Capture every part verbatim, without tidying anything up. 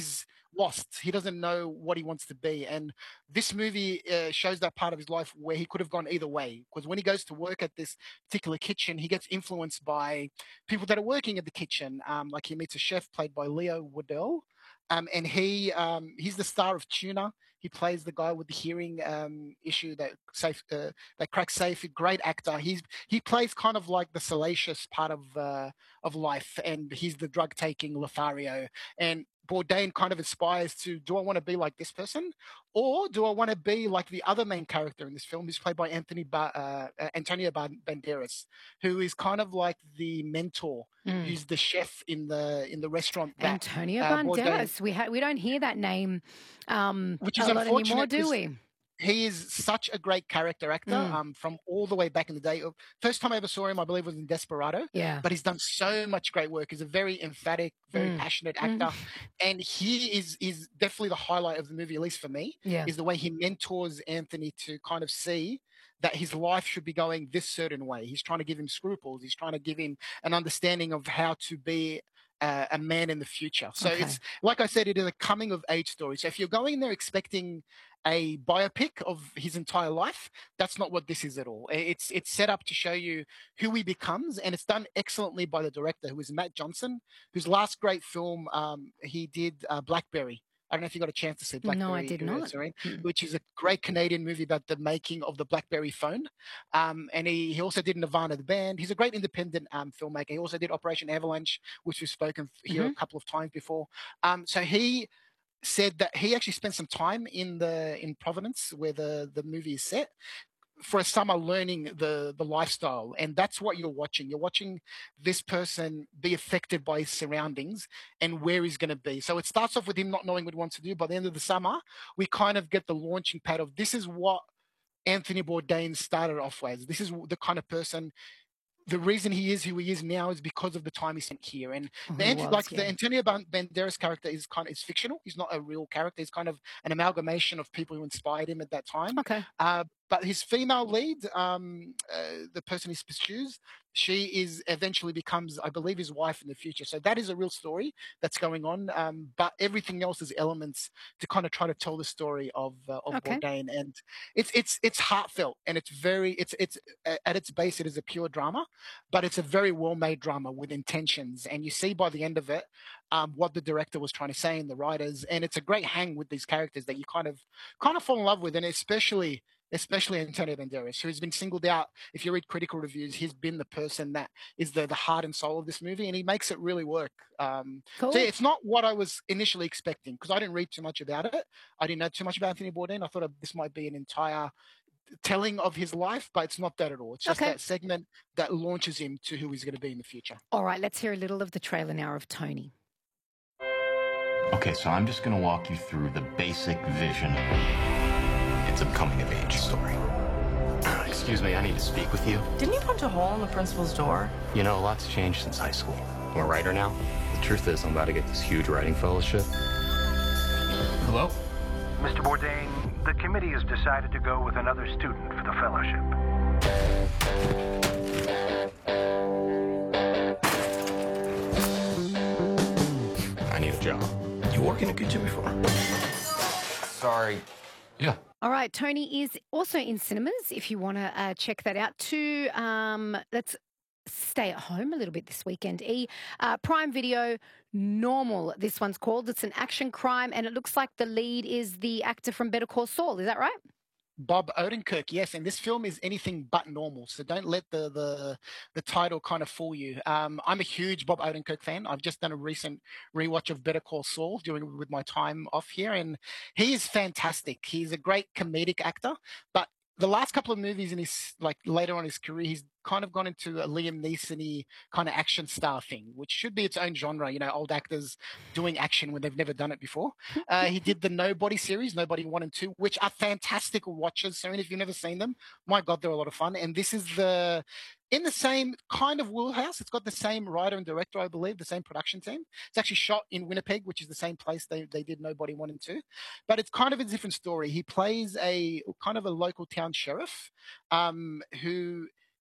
he's lost. He doesn't know what he wants to be. And this movie uh, shows that part of his life where he could have gone either way. Because when he goes to work at this particular kitchen, he gets influenced by people that are working at the kitchen. Um, like he meets a chef played by Leo Waddell. Um, and he um, he's the star of Tuna. He plays the guy with the hearing um, issue that safe uh, that cracks safe. Great actor. He's he plays kind of like the salacious part of uh, of life, and he's the drug taking Lothario. And Bourdain kind of aspires to, do I want to be like this person, or do I want to be like the other main character in this film, who's played by Anthony ba- uh, uh, Antonio Banderas, who is kind of like the mentor, Mm. who's the chef in the in the restaurant. That, Antonio uh, Bourdain, Banderas. We ha- we don't hear that name um, which a is lot anymore, unfortunate do because we? he is such a great character actor Mm. um, from all the way back in the day. First time I ever saw him, I believe, was in Desperado. Yeah. But he's done so much great work. He's a very emphatic, very Mm. passionate Mm. actor. And he is is definitely the highlight of the movie, at least for me, Yeah. is the way he mentors Anthony to kind of see that his life should be going this certain way. He's trying to give him scruples. He's trying to give him an understanding of how to be uh, a man in the future. So Okay. it's, like I said, it is a coming of age story. So if you're going there expecting a biopic of his entire life, that's not what this is at all. It's it's set up to show you who he becomes, and it's done excellently by the director, who is Matt Johnson, whose last great film um, he did uh, Blackberry. I don't know if you got a chance to see Blackberry, No, I did uh, not. Serene, Mm. which is a great Canadian movie about the making of the BlackBerry phone. Um, and he, he also did Nirvana, the band. He's a great independent um, filmmaker. He also did Operation Avalanche, which we've spoken here Mhm. a couple of times before. Um, so he said that he actually spent some time in the in Providence, where the the movie is set, for a summer, learning the the lifestyle. And that's what you're watching. You're watching this person be affected by his surroundings and where he's going to be. So it starts off with him not knowing what he wants to do. By the end of the summer, we kind of get the launching pad of, this is what Anthony Bourdain started off as. This is the kind of person, the reason he is who he is now is because of the time he spent here. And Oh, the he Ant- was, like the yeah. Antonio Ban- Banderas character is kind of is fictional. He's not a real character. He's kind of an amalgamation of people who inspired him at that time. Okay. Uh, but his female lead, um, uh, the person he pursues, she is eventually becomes, I believe, his wife in the future. So that is a real story that's going on. Um, but everything else is elements to kind of try to tell the story of uh, of Okay. Bourdain, and it's it's it's heartfelt, and it's very it's it's at its base it is a pure drama, but it's a very well-made drama with intentions. And you see by the end of it um, what the director was trying to say and the writers, and it's a great hang with these characters that you kind of kind of fall in love with, and especially especially Antonio Banderas, who has been singled out. If you read critical reviews, he's been the person that is the the heart and soul of this movie, and he makes it really work. Um, Cool. so yeah, it's not what I was initially expecting, because I didn't read too much about it. I didn't know too much about Anthony Bourdain. I thought this might be an entire telling of his life, but it's not that at all. It's just Okay. that segment that launches him to who he's going to be in the future. All right, let's hear a little of the trailer now of Tony. Okay, so I'm just gonna walk you through the basic vision. It's a coming-of-age story. Excuse me, I need to speak with you. Didn't you punch a hole in the principal's door? You know, a lot's changed since high school. I'm a writer now. The truth is, I'm about to get this huge writing fellowship. Hello? Mister Bourdain, the committee has decided to go with another student for the fellowship. I need a job. You work in a kitchen before? Sorry. Yeah. All right, Tony is also in cinemas if you want to uh, check that out too. Um, let's stay at home a little bit this weekend. E uh, Prime Video, Normal. This one's called. It's an action crime, and it looks like the lead is the actor from Better Call Saul. Is that right? Bob Odenkirk, yes, and this film is anything but normal. So don't let the the, the title kind of fool you. Um, I'm a huge Bob Odenkirk fan. I've just done a recent rewatch of Better Call Saul during with my time off here, and he is fantastic. He's a great comedic actor, but the last couple of movies in his, like later on in his career, he's kind of gone into a Liam Neeson-y kind of action star thing, which should be its own genre, you know, old actors doing action when they've never done it before. Uh, he did the Nobody series, Nobody one and two, which are fantastic watches. So if you've never seen them, my God, they're a lot of fun. And this is the, in the same kind of wheelhouse. It's got the same writer and director, I believe, the same production team. It's actually shot in Winnipeg, which is the same place they, they did Nobody one and two. But it's kind of a different story. He plays a kind of a local town sheriff um, who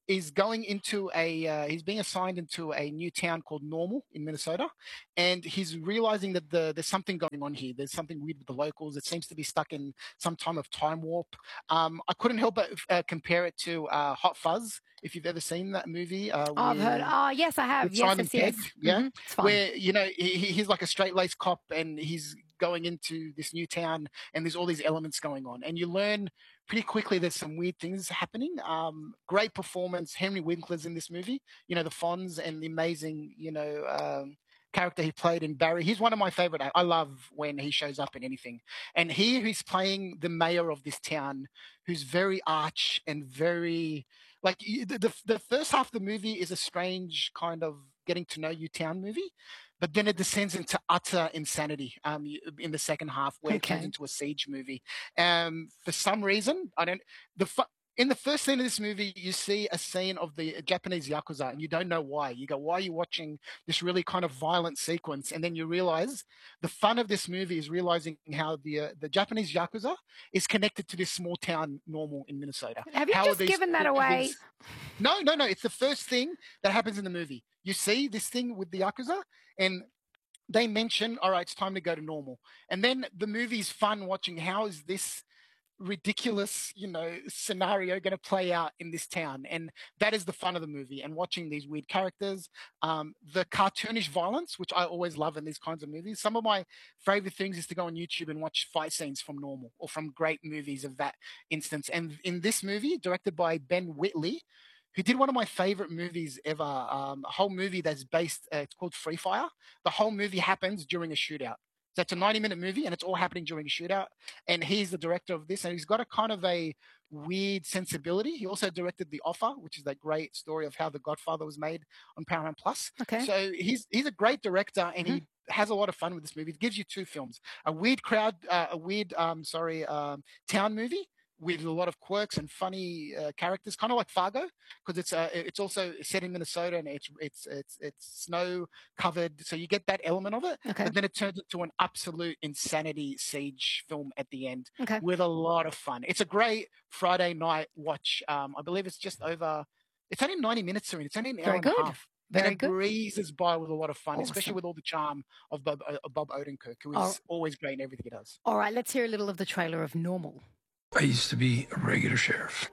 is going into a, uh, he's being assigned into a new town called Normal in Minnesota. And he's realizing that the, there's something going on here. There's something weird with the locals. It seems to be stuck in some time of time warp. Um, I couldn't help but uh, compare it to uh, Hot Fuzz, if you've ever seen that movie. Uh, Oh, I've heard. with- Oh, yes, I have. with Yes, Simon yes, yes. Pegg, yeah, Mhm, it's fun. where, you know, he, he- he's like a straight-laced cop and he's going into this new town and there's all these elements going on. And you learn pretty quickly there's some weird things happening. Um, great performance. Henry Winkler's in this movie, you know, the Fonz and the amazing, you know, um, character he played in Barry. He's one of my favorite. I love when he shows up in anything. And here he's playing the mayor of this town who's very arch and very, like, you- the, the, the first half of the movie is a strange kind of getting to know you town movie. But then it descends into utter insanity um, y- in the second half, where it turns Okay. into a siege movie. Um, for some reason, I don't. The fu- in the first scene of this movie, you see a scene of the Japanese yakuza, and you don't know why. You go, "Why are you watching this really kind of violent sequence?" And then you realize the fun of this movie is realizing how the uh, the Japanese yakuza is connected to this small town Normal in Minnesota. Have you How are just these given that things- away? No, no, no. It's the first thing that happens in the movie. You see this thing with the yakuza, and they mention, all right, it's time to go to Normal. And then the movie's fun watching how is this ridiculous, you know, scenario going to play out in this town. And that is the fun of the movie, and watching these weird characters, um, the cartoonish violence, which I always love in these kinds of movies. Some of my favorite things is to go on YouTube and watch fight scenes from Normal or from great movies of that instance. And in this movie, directed by Ben Whitley, who did one of my favorite movies ever, um, a whole movie that's based, uh, it's called Free Fire. The whole movie happens during a shootout. So it's a ninety minute movie and it's all happening during a shootout. And he's the director of this, and he's got a kind of a weird sensibility. He also directed The Offer, which is that great story of how The Godfather was made on Paramount Plus. Okay. So he's he's a great director, and he has a lot of fun with this movie. It gives you two films: a weird crowd, uh, a weird, um, sorry, um, town movie with a lot of quirks and funny uh, characters, kind of like Fargo, because it's uh, it's also set in Minnesota and it's it's it's it's snow covered, so you get that element of it. Okay. But then it turns into an absolute insanity siege film at the end Okay. with a lot of fun. It's a great Friday night watch. Um, I believe it's just over. It's only ninety minutes, Serena. It's only an hour Very and good. a half. Very and it good. breezes by with a lot of fun, Awesome. especially with all the charm of Bob, uh, Bob Odenkirk, who is Oh. always great in everything he does. All right, let's hear a little of the trailer of Normal. I used to be a regular sheriff.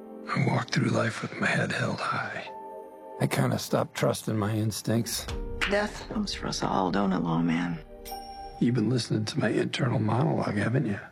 I walked through life with my head held high. I kind of stopped trusting my instincts. Death comes for us all, don't it, lawman? You've been listening to my internal monologue, haven't you?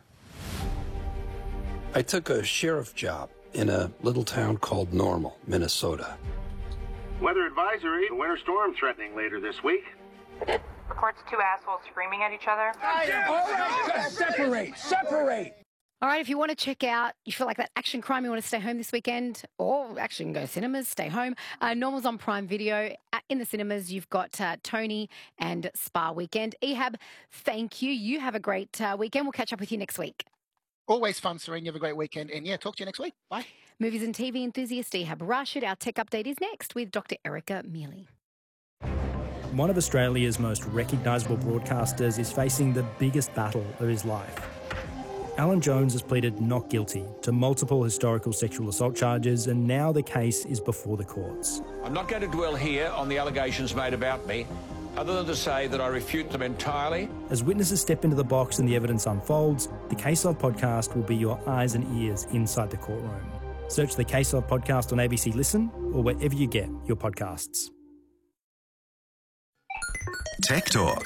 I took a sheriff job in a little town called Normal, Minnesota. Weather advisory, a winter storm threatening later this week. Reports two assholes screaming at each other. Separate! Separate! All right, if you want to check out, you feel like that action crime, you want to stay home this weekend, or actually you can go to cinemas, stay home. Uh, Normal's on Prime Video. Uh, In the cinemas, you've got uh, Tony and Spa Weekend. Ehab, thank you. You have a great uh, weekend. We'll catch up with you next week. Always fun, Serene. You have a great weekend. And yeah, talk to you next week. Bye. Movies and T V enthusiast Ehab Rashid. Our tech update is next with Doctor Erica Mealy. One of Australia's most recognisable broadcasters is facing the biggest battle of his life. Alan Jones has pleaded not guilty to multiple historical sexual assault charges, and now the case is before the courts. I'm not going to dwell here on the allegations made about me, other than to say that I refute them entirely. As witnesses step into the box and the evidence unfolds, the Case Of podcast will be your eyes and ears inside the courtroom. Search the Case Of podcast on A B C Listen or wherever you get your podcasts. Tech Talk.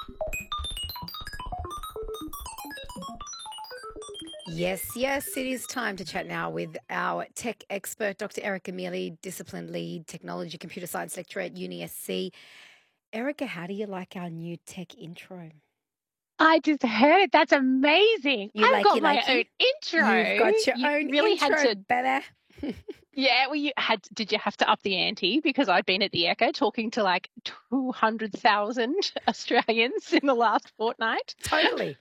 Yes, yes, it is time to chat now with our tech expert, Doctor Erica Mealy, discipline lead, technology computer science lecturer at Uni S C. Erica, how do you like our new tech intro? I just heard. That's amazing. You I've like got it, my like own it? intro. You've got your You own really intro, had to. better. Yeah, well, you had. Did you have to up the ante because I've been at the Echo talking to like two hundred thousand Australians in the last fortnight? Totally.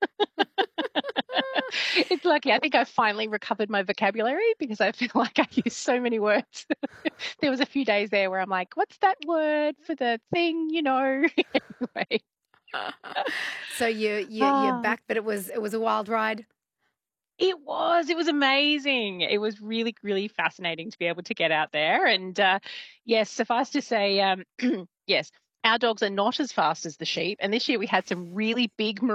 It's lucky. I think I finally recovered my vocabulary because I feel like I use so many words. There was a few days there where I'm like, "What's that word for the thing?" You know. Anyway. So you you you're back, but it was it was a wild ride. It was. It was amazing. It was really, really fascinating to be able to get out there. And uh, yes, suffice to say, um, yes, our dogs are not as fast as the sheep. And this year we had some really big